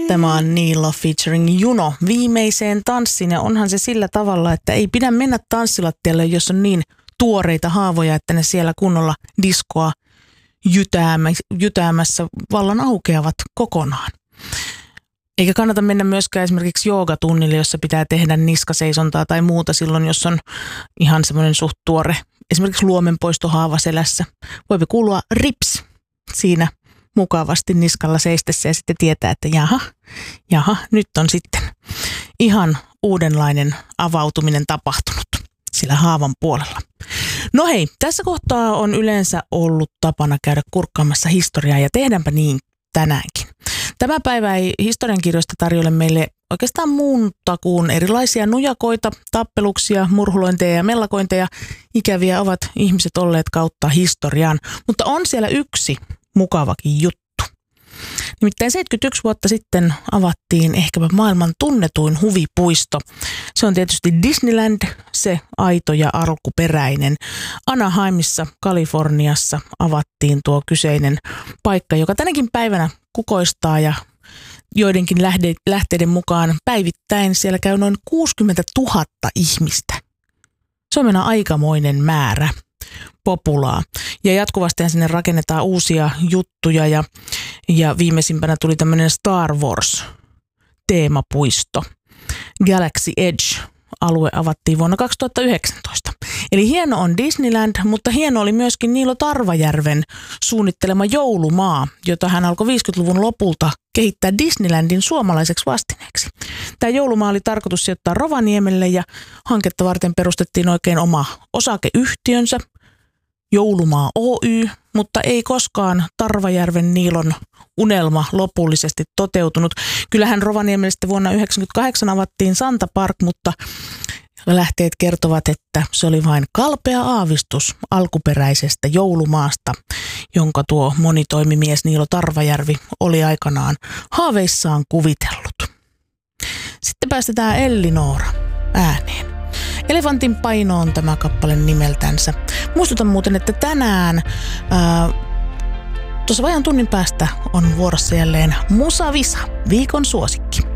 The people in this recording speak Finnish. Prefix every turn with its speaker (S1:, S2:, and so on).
S1: Tämä on Niilo featuring Juno viimeiseen tanssiin, ja onhan se sillä tavalla, että ei pidä mennä tanssilattialle, jos on niin tuoreita haavoja, että ne siellä kunnolla diskoa jytäämässä vallan aukeavat kokonaan. Eikä kannata mennä myöskään esimerkiksi joogatunnille, jossa pitää tehdä niskaseisontaa tai muuta silloin, jos on ihan semmoinen suht tuore, esimerkiksi luomenpoistohaava selässä. Voipi kuulua rips siinä mukavasti niskalla seistessä ja sitten tietää, että jaha, nyt on sitten ihan uudenlainen avautuminen tapahtunut sillä haavan puolella. No hei, tässä kohtaa on yleensä ollut tapana käydä kurkkaamassa historiaa ja tehdäänpä niin tänäänkin. Tämä päivä ei historiankirjoista tarjolle meille oikeastaan muuta kuin erilaisia nujakoita, tappeluksia, murhulointeja ja mellakointeja. Ikäviä ovat ihmiset olleet kautta historian, mutta on siellä yksi mukavakin juttu. Nimittäin 71 vuotta sitten avattiin ehkäpä maailman tunnetuin huvipuisto. Se on tietysti Disneyland, se aito ja alkuperäinen. Anaheimissa, Kaliforniassa avattiin tuo kyseinen paikka, joka tänäkin päivänä kukoistaa ja joidenkin lähteiden mukaan päivittäin siellä käy noin 60 000 ihmistä. Se on aikamoinen määrä populaa. Ja jatkuvasti sinne rakennetaan uusia juttuja ja viimeisimpänä tuli tämmöinen Star Wars teemapuisto. Galaxy Edge-alue avattiin vuonna 2019. Eli hieno on Disneyland, mutta hieno oli myöskin Niilo Tarvajärven suunnittelema joulumaa, jota hän alkoi 50-luvun lopulta kehittää Disneylandin suomalaiseksi vastineeksi. Tämä joulumaa oli tarkoitus sijoittaa Rovaniemelle ja hanketta varten perustettiin oikein oma osakeyhtiönsä, Joulumaa Oy, mutta ei koskaan Tarvajärven Niilon unelma lopullisesti toteutunut. Kyllähän Rovaniemelle sitten vuonna 1998 avattiin Santa Park, mutta lähteet kertovat, että se oli vain kalpea aavistus alkuperäisestä joulumaasta, jonka tuo monitoimimies Niilo Tarvajärvi oli aikanaan haaveissaan kuvitellut. Sitten päästetään Ellinora ääneen. Elefantin paino on tämä kappale nimeltänsä. Muistutan muuten, että tänään tuossa vajan tunnin päästä on vuorossa jälleen Musa Visa, viikon suosikki.